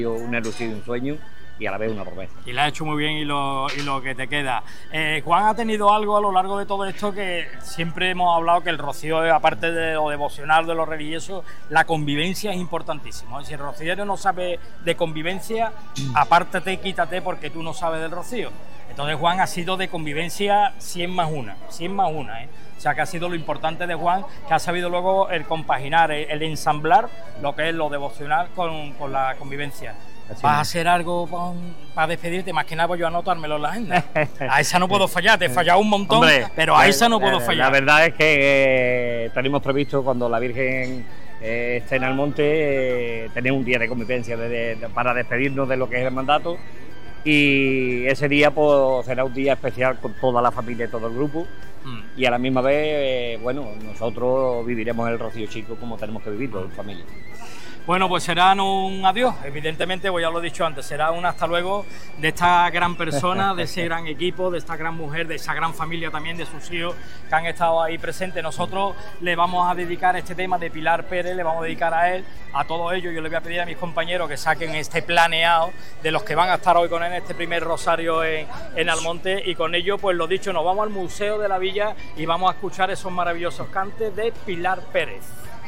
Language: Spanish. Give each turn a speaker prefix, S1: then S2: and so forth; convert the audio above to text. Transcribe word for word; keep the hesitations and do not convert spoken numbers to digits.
S1: una ilusión y un sueño y a la vez una promesa.
S2: Y la has hecho muy bien y lo, y lo que te queda. Eh, Juan ha tenido algo a lo largo de todo esto que siempre hemos hablado que el rocío, aparte de lo devocional, de lo religioso, la convivencia es importantísimo. Si el rociero no sabe de convivencia, apártate, quítate porque tú no sabes del rocío. Entonces Juan ha sido de convivencia cien más una, cien más una, ¿eh? O sea que ha sido lo importante de Juan, que ha sabido luego el compaginar, el, el ensamblar lo que es lo devocional con, con la convivencia. Así ¿Vas es. a hacer algo para despedirte? Más que nada, pues yo anotármelo en la agenda. A esa no puedo fallar, te he fallado un montón, Hombre, pero a esa no puedo
S1: eh,
S2: fallar.
S1: La verdad es que eh, tenemos previsto cuando la Virgen eh, esté en Almonte, eh, tener un día de convivencia de, de, para despedirnos de lo que es el mandato. Y ese día pues será un día especial con toda la familia y todo el grupo. Mm. Y a la misma vez, eh, bueno, nosotros viviremos el Rocío Chico como tenemos que vivirlo en familia.
S2: Bueno, pues serán un adiós, evidentemente, pues ya lo he dicho antes, será un hasta luego de esta gran persona, de ese gran equipo, de esta gran mujer, de esa gran familia también, de sus hijos que han estado ahí presentes. Nosotros le vamos a dedicar este tema de Pilar Pérez, le vamos a dedicar a él, a todos ellos. Yo le voy a pedir a mis compañeros que saquen este planeado de los que van a estar hoy con él en este primer rosario en, en Almonte, y con ello, pues lo dicho, nos vamos al Museo de la Villa y vamos a escuchar esos maravillosos cantes de Pilar Pérez.